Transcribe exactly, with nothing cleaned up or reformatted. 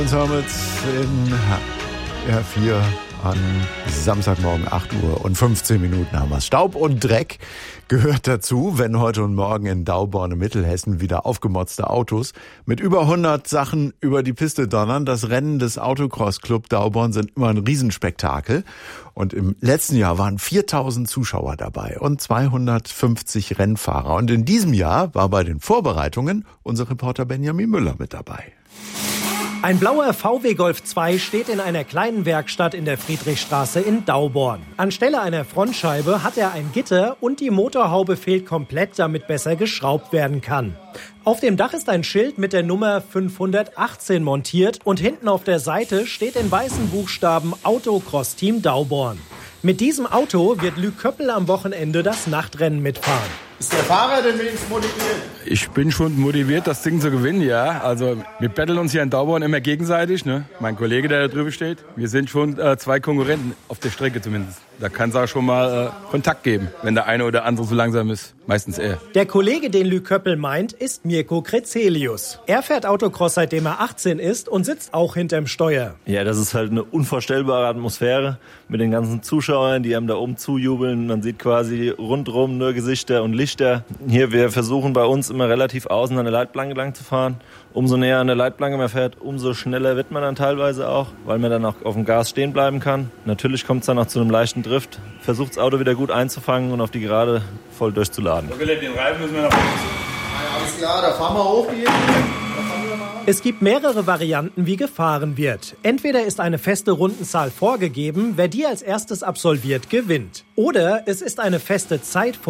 Und damit in R vier an Samstagmorgen acht Uhr und fünfzehn Minuten haben wir. Staub und Dreck gehört dazu, wenn heute und morgen in Dauborn in Mittelhessen wieder aufgemotzte Autos mit über hundert Sachen über die Piste donnern. Das Rennen des Autocross-Club Dauborn sind immer ein Riesenspektakel. Und im letzten Jahr waren viertausend Zuschauer dabei und zweihundertfünfzig Rennfahrer. Und in diesem Jahr war bei den Vorbereitungen unser Reporter Benjamin Müller mit dabei. Ein blauer V W Golf zwei steht in einer kleinen Werkstatt in der Friedrichstraße in Dauborn. Anstelle einer Frontscheibe hat er ein Gitter und die Motorhaube fehlt komplett, damit besser geschraubt werden kann. Auf dem Dach ist ein Schild mit der Nummer fünfhundertachtzehn montiert und hinten auf der Seite steht in weißen Buchstaben Autocross Team Dauborn. Mit diesem Auto wird Luc Köppel am Wochenende das Nachtrennen mitfahren. Ist der Fahrer denn wenigstens motiviert? Ich bin schon motiviert, das Ding zu gewinnen, ja. Also wir betteln uns hier in Dauborn immer gegenseitig, ne? Mein Kollege, der da drüben steht. Wir sind schon äh, zwei Konkurrenten, auf der Strecke zumindest. Da kann es auch schon mal äh, Kontakt geben, wenn der eine oder andere so langsam ist. Meistens er. Der Kollege, den Luc Köppel meint, ist Mirko Krezelius. Er fährt Autocross, seitdem er achtzehn ist und sitzt auch hinterm Steuer. Ja, das ist halt eine unvorstellbare Atmosphäre mit den ganzen Zuschauern, die einem da oben zujubeln. Man sieht quasi rundherum nur Gesichter und Lichter. Hier, wir versuchen bei uns immer relativ außen an der Leitplanke lang zu fahren. Umso näher an der Leitplanke man fährt, umso schneller wird man dann teilweise auch, weil man dann auch auf dem Gas stehen bleiben kann. Natürlich kommt es dann auch zu einem leichten Drift. Versucht das Auto wieder gut einzufangen und auf die Gerade voll durchzuladen. So, Philipp, den Reifen müssen wir noch... Alles klar, da fahren wir hoch. Die Es gibt mehrere Varianten, wie gefahren wird. Entweder ist eine feste Rundenzahl vorgegeben, wer die als erstes absolviert, gewinnt. Oder es ist eine feste Zeit vorgegeben.